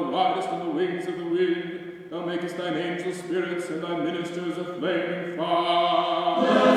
ridest on the wings of the wind. Thou makest thine angel spirits and thy ministers a flaming fire.